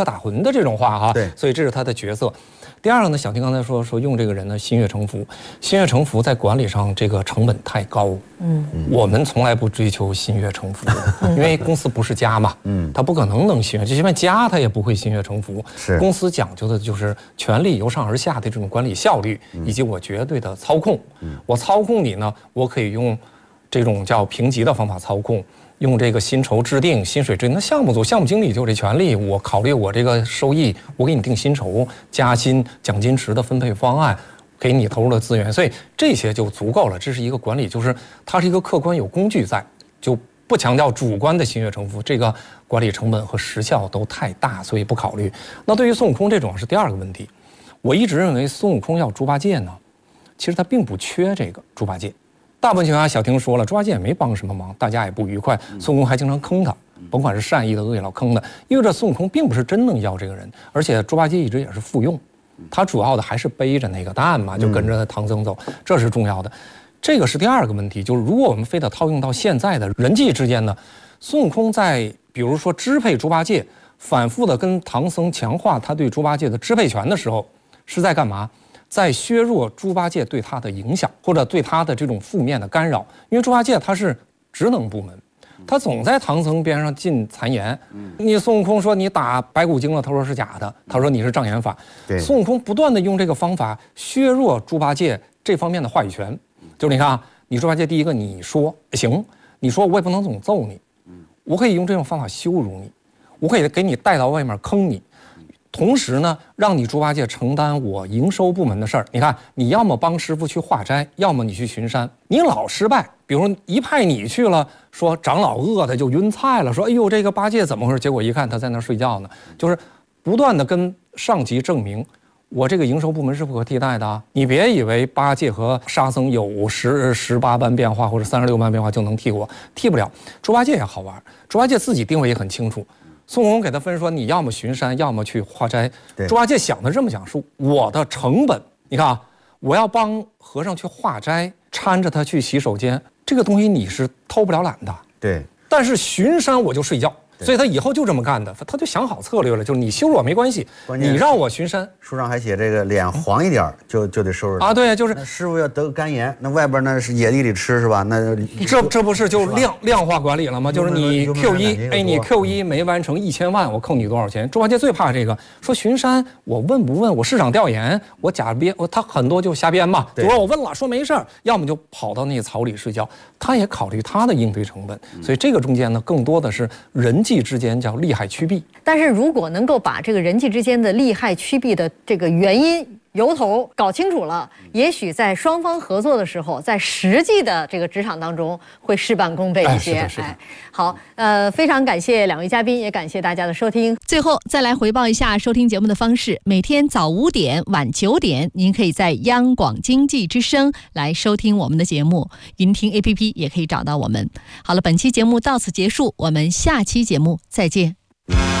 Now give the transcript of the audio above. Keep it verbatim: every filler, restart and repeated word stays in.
可打浑的这种话哈。 对， 所以这是他的角色。第二个呢，小婷刚才说说用这个人呢心悦诚服，心悦诚服在管理上这个成本太高。嗯，我们从来不追求心悦诚服，因为公司不是家嘛，嗯，他不可能能心悦，就即便家他也不会心悦诚服。 是， 公司讲究的就是权力由上而下的这种管理效率，以及我绝对的操控。嗯，我操控你呢，我可以用这种叫评级的方法操控。用这个薪酬制定、薪水制定，那项目组、项目经理就有这权利，我考虑我这个收益，我给你定薪酬、加薪、奖金池的分配方案，给你投入的资源，所以这些就足够了。这是一个管理，就是它是一个客观有工具在，就不强调主观的心悦诚服，这个管理成本和时效都太大，所以不考虑。那对于孙悟空这种是第二个问题，我一直认为孙悟空要猪八戒呢，其实他并不缺这个猪八戒。大部分情况下，小婷说了，猪八戒也没帮什么忙，大家也不愉快。孙悟空还经常坑他，甭管是善意的恶意老坑的，因为这孙悟空并不是真能要这个人，而且猪八戒一直也是附庸，他主要的还是背着那个蛋嘛，就跟着唐僧走，这是重要的。这个是第二个问题，就是如果我们非得套用到现在的人际之间呢，孙悟空在比如说支配猪八戒，反复的跟唐僧强化他对猪八戒的支配权的时候，是在干嘛？在削弱猪八戒对他的影响，或者对他的这种负面的干扰。因为猪八戒他是职能部门，他总在唐僧边上进谗言。你孙悟空说你打白骨精了，他说是假的，他说你是障眼法。孙悟空不断的用这个方法削弱猪八戒这方面的话语权。就是你看啊，你猪八戒第一个你说行，你说我也不能总揍你，我可以用这种方法羞辱你，我可以给你带到外面坑你。同时呢，让你猪八戒承担我营收部门的事儿。你看，你要么帮师傅去化斋，要么你去巡山，你老失败。比如说一派你去了，说长老饿的就晕菜了，说哎呦这个八戒怎么回事？结果一看他在那儿睡觉呢，就是不断的跟上级证明，我这个营收部门是不可替代的啊！你别以为八戒和沙僧有十十八般变化或者三十六般变化就能替我，替不了。猪八戒也好玩，猪八戒自己定位也很清楚。孙悟空给他分说，你要么巡山，要么去化斋。猪八戒想的这么讲，说我的成本，你看啊，我要帮和尚去化斋，搀着他去洗手间，这个东西你是偷不了懒的。 对。 但是巡山我就睡觉，所以他以后就这么干的，他就想好策略了，就是你羞辱我没关系，你让我巡山。 书上还写这个脸黄一点就就得收拾啊，对，就是师傅要得肝炎，那外边那是野地里吃是吧？那这这不是就量量化管理了吗？就是你 Q 一，哎，你 Q 一没完成一千万，我扣你多少钱？猪八戒最怕这个，说巡山我问不问？我市场调研，我假编，我他很多就瞎编嘛。比如说我问了说没事儿，要么就跑到那个草里睡觉。他也考虑他的应对成本，所以这个中间呢，更多的是人际之间叫利害趋避。 但是如果能够把这个人际之间的利害趋避的这个原因由头搞清楚了，也许在双方合作的时候，在实际的这个职场当中会事半功倍一些。 哎，是的，是的。 哎，好，呃，非常感谢两位嘉宾，也感谢大家的收听。 最后再来回报一下收听节目的方式：每天早五点、晚九点，您可以在央广经济之声来收听我们的节目，云听 A P P 也可以找到我们。好了，本期节目到此结束，我们下期节目再见。